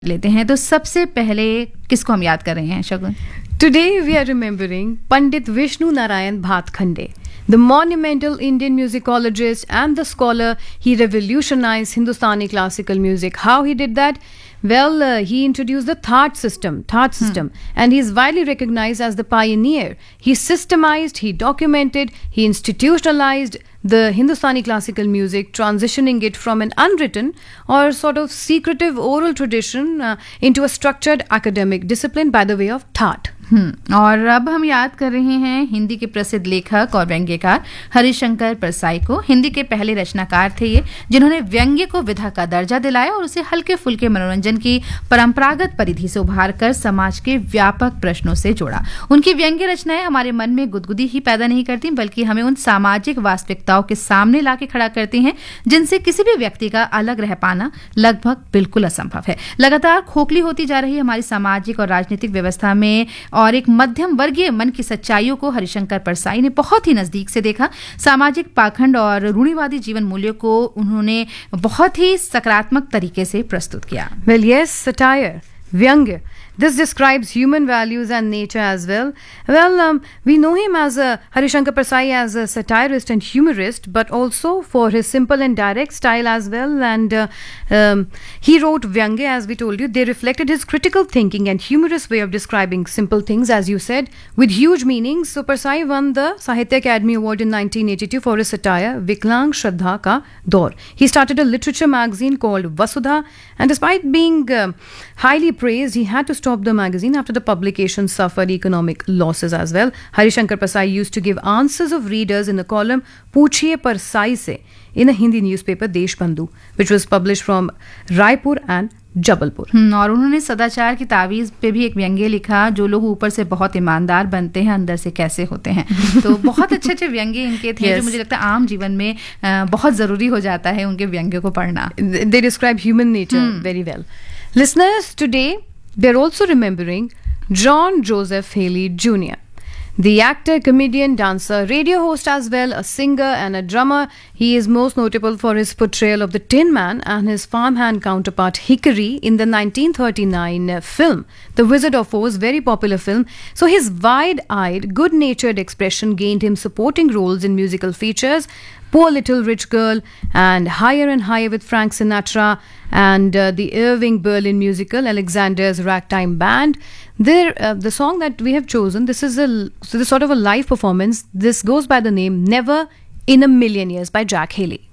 लेते हैं तो सबसे पहले किसको हम याद कर रहे हैं शगुन? Today we are remembering Pandit Vishnu Narayan Bhatkhande, the monumental Indian musicologist and the scholar. He revolutionized Hindustani classical music. How he did that? Well, he introduced the Thought system, and he is widely recognized as the pioneer. He systemized, he documented, he institutionalized the Hindustani classical music, transitioning it from an unwritten or sort of secretive oral tradition into a structured academic discipline by the way of thought. और अब हम याद कर रहे हैं हिंदी के प्रसिद्ध लेखक और व्यंग्यकार हरिशंकर परसाई को। हिंदी के पहले रचनाकार थे ये, जिन्होंने व्यंग्य को विधा का दर्जा दिलाया और उसे हल्के फुल्के मनोरंजन की परंपरागत परिधि से उभार कर समाज के व्यापक प्रश्नों से जोड़ा। उनकी व्यंग्य रचनाएं हमारे मन में गुदगुदी ही पैदा नहीं करती, बल्कि हमें उन सामाजिक वास्तविकताओं के सामने लाके खड़ा करती हैं जिनसे किसी भी व्यक्ति का अलग रह पाना लगभग बिल्कुल असंभव है। लगातार खोखली होती जा रही हमारी सामाजिक और राजनीतिक व्यवस्था में और एक मध्यम वर्गीय मन की सच्चाइयों को हरिशंकर परसाई ने बहुत ही नजदीक से देखा। सामाजिक पाखंड और रूढ़िवादी जीवन मूल्यों को उन्होंने बहुत ही सकारात्मक तरीके से प्रस्तुत किया। Well, yes, satire, व्यंग्य. This describes human values and nature as well. Well, we know him as Harishankar Persai as a satirist and humorist, but also for his simple and direct style as well. And he wrote Vyangya, as we told you. They reflected his critical thinking and humorous way of describing simple things, as you said, with huge meanings. So Persai won the Sahitya Academy Award in 1982 for his satire Viklang Shraddha Ka Daur. He started a literature magazine called Vasudha, and despite being highly praised, he had to stop the magazine after the publication suffered economic losses as well. Harishankar Persai used to give answers of readers in the column Puchiye Persai Se in a Hindi newspaper Deshbandhu, which was published from Raipur and Jabalpur. और उन्होंने सदाचार की तावीज पे भी एक व्यंग्य लिखा, जो लोग ऊपर से बहुत ईमानदार बनते हैं अंदर से कैसे होते हैं। तो बहुत अच्छे अच्छे व्यंग्य इनके थे, जो मुझे लगता है आम जीवन में बहुत जरूरी हो जाता है उनके व्यंग्यों को पढ़ना। They describe human nature very well. Listeners, today they're also remembering John Joseph Haley Jr., the actor, comedian, dancer, radio host as well, a singer and a drummer. He is most notable for his portrayal of the Tin Man and his farmhand counterpart Hickory in the 1939 film The Wizard of Oz, very popular film. So his wide-eyed, good-natured expression gained him supporting roles in musical features Poor Little Rich Girl and Higher and Higher with Frank Sinatra, and the Irving Berlin musical Alexander's Ragtime Band. The song that we have chosen, this is sort of a live performance. This goes by the name Never in a Million Years by Jack Haley.